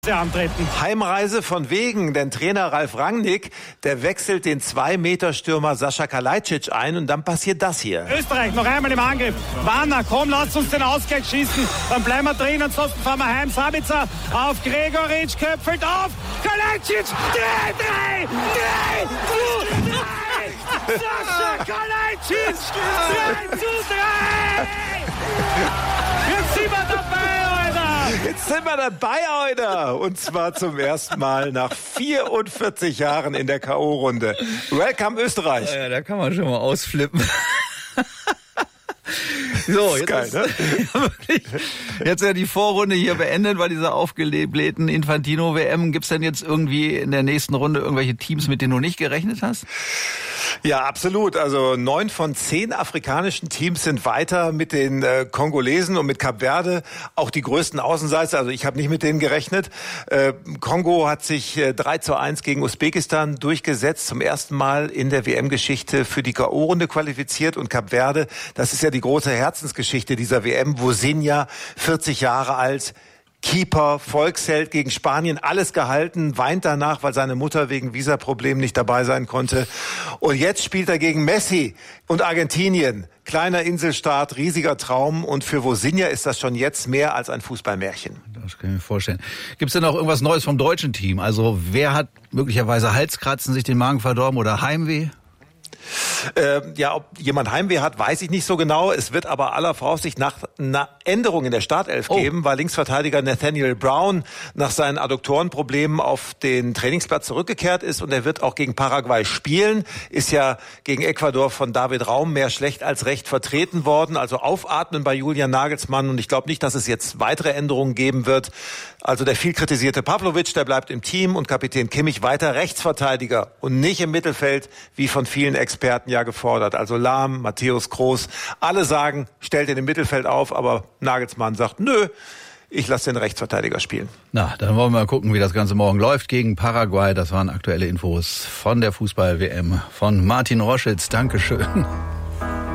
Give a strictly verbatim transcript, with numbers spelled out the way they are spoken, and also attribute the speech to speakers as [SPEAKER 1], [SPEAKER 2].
[SPEAKER 1] antreten.
[SPEAKER 2] Heimreise von wegen, denn Trainer Ralf Rangnick, der wechselt den zwei Meter Stürmer Sascha Kalajdzic ein und dann passiert das hier.
[SPEAKER 1] Österreich noch einmal im Angriff. Warner, komm, lasst uns den Ausgleich schießen. Dann bleiben wir drin, ansonsten fahren wir heim. Sabitzer auf Gregoritsch, köpfelt auf. Kalajdzic, drei, drei, drei, zu drei. Sascha Kalajdzic, drei zu drei. Jetzt sind wir dabei, Alter.
[SPEAKER 2] Jetzt sind wir dabei, Alter. Und zwar zum ersten Mal nach vierundvierzig Jahren in der K O-Runde. Welcome Österreich.
[SPEAKER 3] Ja, da kann man schon mal ausflippen. So, jetzt,
[SPEAKER 2] geil,
[SPEAKER 3] ist,
[SPEAKER 2] ne?
[SPEAKER 3] Jetzt ja die Vorrunde hier beendet bei dieser aufgeblähten Infantino-W M. Gibt's denn jetzt irgendwie in der nächsten Runde irgendwelche Teams, mit denen du nicht gerechnet hast?
[SPEAKER 2] Ja, absolut. Also neun von zehn afrikanischen Teams sind weiter mit den äh, Kongolesen und mit Kap Verde auch die größten Außenseiter. Also ich habe nicht mit denen gerechnet. Äh, Kongo hat sich äh, drei zu eins gegen Usbekistan durchgesetzt, zum ersten Mal in der W M-Geschichte für die K O-Runde qualifiziert. Und Kap Verde, das ist ja die große Herzensgeschichte dieser W M. Wosinja, vierzig Jahre alt, Keeper, Volksheld gegen Spanien, alles gehalten, weint danach, weil seine Mutter wegen Visaproblemen nicht dabei sein konnte. Und jetzt spielt er gegen Messi und Argentinien. Kleiner Inselstaat, riesiger Traum. Und für Wosinja ist das schon jetzt mehr als ein Fußballmärchen.
[SPEAKER 3] Das kann ich mir vorstellen. Gibt es denn auch irgendwas Neues vom deutschen Team? Also wer hat möglicherweise Halskratzen, sich den Magen verdorben oder Heimweh?
[SPEAKER 2] Äh, ja, ob jemand Heimweh hat, weiß ich nicht so genau. Es wird aber aller Voraussicht nach einer Änderung in der Startelf oh. geben, weil Linksverteidiger Nathaniel Brown nach seinen Adduktorenproblemen auf den Trainingsplatz zurückgekehrt ist und er wird auch gegen Paraguay spielen. Ist ja gegen Ecuador von David Raum mehr schlecht als recht vertreten worden. Also aufatmen bei Julian Nagelsmann und ich glaube nicht, dass es jetzt weitere Änderungen geben wird. Also der viel kritisierte Pavlovic, der bleibt im Team und Kapitän Kimmich weiter Rechtsverteidiger und nicht im Mittelfeld, wie von vielen Experten ja gefordert. Also Lahm, Matthäus Kroos, alle sagen, stellt ihn im Mittelfeld auf, aber Nagelsmann sagt, nö, ich lasse den Rechtsverteidiger spielen.
[SPEAKER 3] Na, dann wollen wir mal gucken, wie das Ganze morgen läuft gegen Paraguay. Das waren aktuelle Infos von der Fußball-W M von Martin Roschitz. Dankeschön.